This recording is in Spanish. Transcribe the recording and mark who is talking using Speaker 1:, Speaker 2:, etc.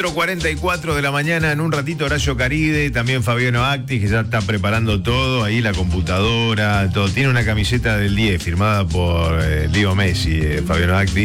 Speaker 1: 4:44 de la mañana, en un ratito Horacio Caride, también Fabiano Actis, que ya está preparando todo, ahí la computadora, todo. Tiene una camiseta del 10 firmada por Leo Messi, Fabiano Actis.